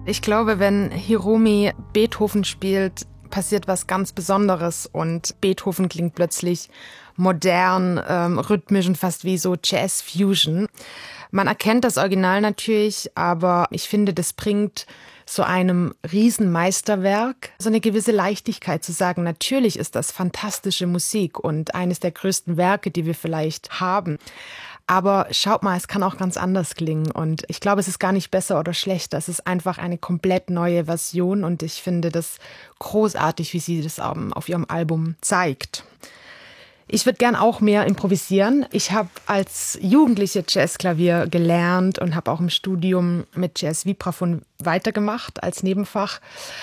Ich glaube, wenn Hiromi Beethoven spielt, passiert was ganz Besonderes und Beethoven klingt plötzlich modern, rhythmisch und fast wie so Jazz-Fusion. Man erkennt das Original natürlich, aber ich finde, das bringt so einem Riesenmeisterwerk so eine gewisse Leichtigkeit zu sagen, natürlich ist das fantastische Musik und eines der größten Werke, die wir vielleicht haben. Aber schaut mal, es kann auch ganz anders klingen und ich glaube, es ist gar nicht besser oder schlechter. Es ist einfach eine komplett neue Version und ich finde das großartig, wie sie das auf ihrem Album zeigt. Ich würde gern auch mehr improvisieren. Ich habe als Jugendliche Jazzklavier gelernt und habe auch im Studium mit Jazz-Vibraphon weitergemacht als Nebenfach.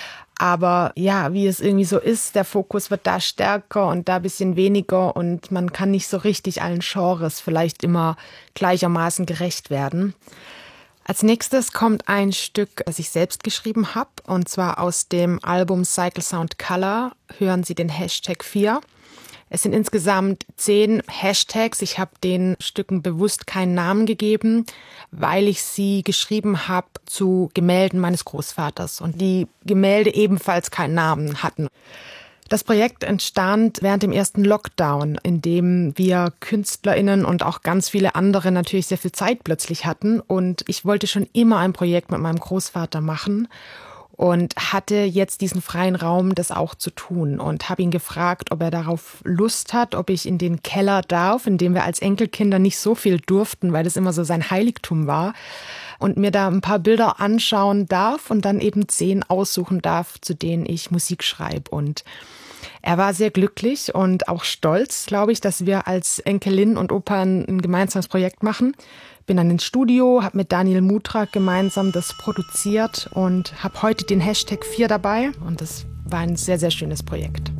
Aber ja, wie es irgendwie so ist, der Fokus wird da stärker und da ein bisschen weniger und man kann nicht so richtig allen Genres vielleicht immer gleichermaßen gerecht werden. Als nächstes kommt ein Stück, das ich selbst geschrieben habe, und zwar aus dem Album Cycle Sound Color. Hören Sie den Hashtag 4. Es sind insgesamt 10 Hashtags. Ich habe den Stücken bewusst keinen Namen gegeben, weil ich sie geschrieben habe zu Gemälden meines Großvaters und die Gemälde ebenfalls keinen Namen hatten. Das Projekt entstand während dem ersten Lockdown, in dem wir KünstlerInnen und auch ganz viele andere natürlich sehr viel Zeit plötzlich hatten. Und ich wollte schon immer ein Projekt mit meinem Großvater machen und hatte jetzt diesen freien Raum, das auch zu tun und habe ihn gefragt, ob er darauf Lust hat, ob ich in den Keller darf, in dem wir als Enkelkinder nicht so viel durften, weil das immer so sein Heiligtum war, und mir da ein paar Bilder anschauen darf und dann eben 10 aussuchen darf, zu denen ich Musik schreibe. Und er war sehr glücklich und auch stolz, glaube ich, dass wir als Enkelin und Opa ein gemeinsames Projekt machen. Bin dann ins Studio, habe mit Daniel Mutrak gemeinsam das produziert und habe heute den Hashtag 4 dabei. Und das war ein sehr, sehr schönes Projekt.